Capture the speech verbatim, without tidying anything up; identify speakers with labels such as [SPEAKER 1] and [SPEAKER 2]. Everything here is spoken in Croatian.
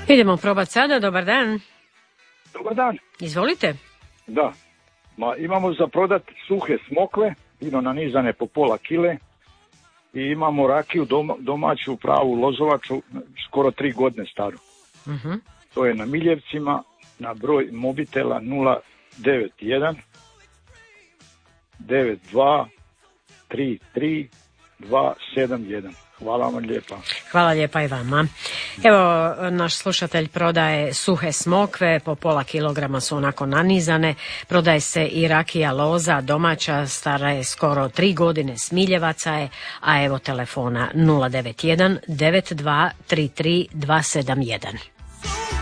[SPEAKER 1] Idemo probati sada, dobar dan.
[SPEAKER 2] Dobar dan.
[SPEAKER 1] Izvolite.
[SPEAKER 2] Da, ma imamo za prodat suhe smokve, vino nanizane po pola kile i imamo rakiju doma, domaću pravu lozovaču, skoro tri godine staru.
[SPEAKER 1] Uh-huh.
[SPEAKER 2] To je na Miljevcima, na broj mobitela nula devet jedan devet dva tri tri dva sedam jedan. Hvala vam lijepa.
[SPEAKER 1] Hvala lijepa i vama. Evo, naš slušatelj prodaje suhe smokve, po pola kilograma su onako nanizane. Prodaje se i rakija loza, domaća, stara je skoro tri godine, Smiljevaca je, a evo telefona nula devet jedan devet dva tri tri dva sedam jedan.